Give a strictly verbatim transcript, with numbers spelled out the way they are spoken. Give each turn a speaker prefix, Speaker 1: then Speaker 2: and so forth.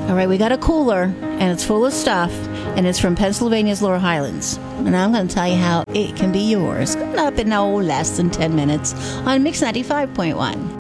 Speaker 1: All right, we got a cooler, and it's full of stuff, and it's from Pennsylvania's Lower Highlands. And I'm going to tell you how it can be yours. Coming up in no less than ten minutes on Mix ninety-five point one.